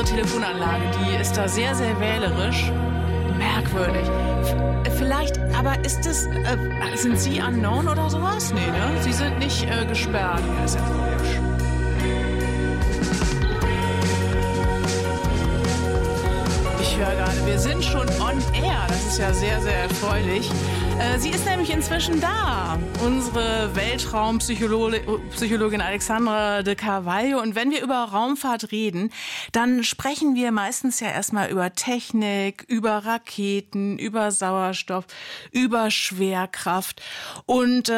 Telefonanlage, die ist da sehr, sehr wählerisch. Merkwürdig. Vielleicht, aber ist es, sind Sie unknown oder sowas? Nee, ne? Sie sind nicht gesperrt. Ja, ist ja logisch. Ich höre gerade, wir sind schon on air. Das ist ja sehr, sehr erfreulich. Sie ist nämlich inzwischen da, unsere Weltraumpsychologin Alexandra de Carvalho. Und wenn wir über Raumfahrt reden, dann sprechen wir meistens ja erstmal über Technik, über Raketen, über Sauerstoff, über Schwerkraft. Und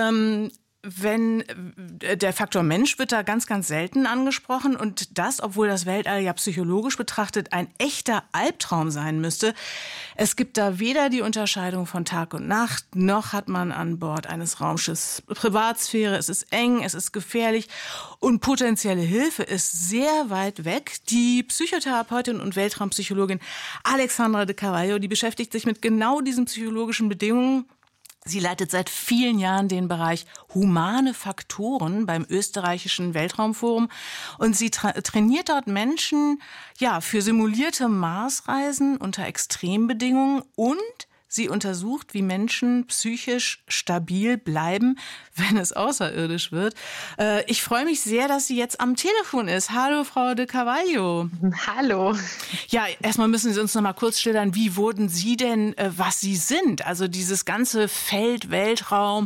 wenn der Faktor Mensch wird da ganz, ganz selten angesprochen und das, obwohl das Weltall ja psychologisch betrachtet ein echter Albtraum sein müsste. Es gibt da weder die Unterscheidung von Tag und Nacht, noch hat man an Bord eines Raumschiffs Privatsphäre. Es ist eng, es ist gefährlich und potenzielle Hilfe ist sehr weit weg. Die Psychotherapeutin und Weltraumpsychologin Alexandra de Carvalho, die beschäftigt sich mit genau diesen psychologischen Bedingungen. Sie leitet seit vielen Jahren den Bereich humane Faktoren beim österreichischen Weltraumforum und sie trainiert dort Menschen für simulierte Marsreisen unter Extrembedingungen und sie untersucht, wie Menschen psychisch stabil bleiben, wenn es außerirdisch wird. Ich freue mich sehr, dass sie jetzt am Telefon ist. Hallo, Frau de Carvalho. Hallo. Ja, erstmal müssen Sie uns noch mal kurz schildern, wie wurden Sie denn, was Sie sind? Also dieses ganze Feld Weltraum,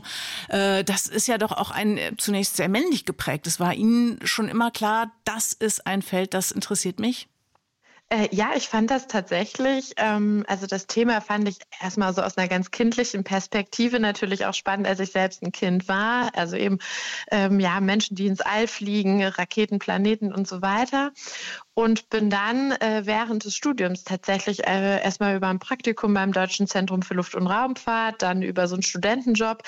das ist ja doch auch zunächst sehr männlich geprägt. Es war Ihnen schon immer klar, das ist ein Feld, das interessiert mich? Ja, ich fand das tatsächlich, also das Thema fand ich erstmal so aus einer ganz kindlichen Perspektive natürlich auch spannend, als ich selbst ein Kind war. Also eben, Menschen, die ins All fliegen, Raketen, Planeten und so weiter. Und bin dann während des Studiums tatsächlich erstmal über ein Praktikum beim Deutschen Zentrum für Luft- und Raumfahrt, dann über so einen Studentenjob,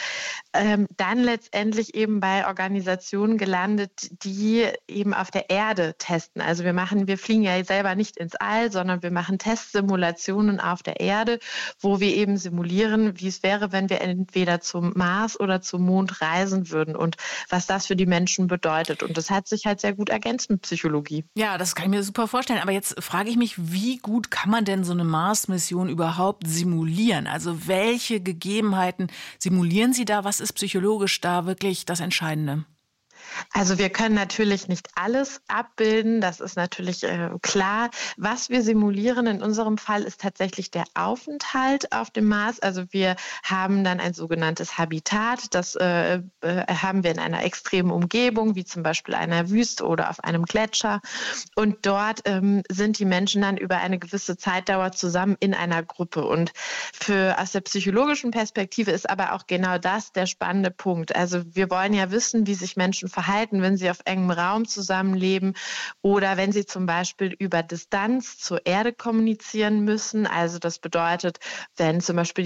dann letztendlich eben bei Organisationen gelandet, die eben auf der Erde testen. Also wir fliegen ja selber nicht ins All, sondern wir machen Testsimulationen auf der Erde, wo wir eben simulieren, wie es wäre, wenn wir entweder zum Mars oder zum Mond reisen würden und was das für die Menschen bedeutet. Und das hat sich halt sehr gut ergänzt mit Psychologie. Ja, das kann ich mir super vorstellen. Aber jetzt frage ich mich, wie gut kann man denn so eine Mars-Mission überhaupt simulieren? Also welche Gegebenheiten simulieren Sie da? Was ist psychologisch da wirklich das Entscheidende? Also wir können natürlich nicht alles abbilden, das ist natürlich klar. Was wir simulieren in unserem Fall ist tatsächlich der Aufenthalt auf dem Mars. Also wir haben dann ein sogenanntes Habitat, das haben wir in einer extremen Umgebung, wie zum Beispiel einer Wüste oder auf einem Gletscher. Und dort sind die Menschen dann über eine gewisse Zeitdauer zusammen in einer Gruppe. Und aus der psychologischen Perspektive ist aber auch genau das der spannende Punkt. Also wir wollen ja wissen, wie sich Menschen verhalten, wenn sie auf engem Raum zusammenleben oder wenn sie zum Beispiel über Distanz zur Erde kommunizieren müssen. Also das bedeutet, wenn zum Beispiel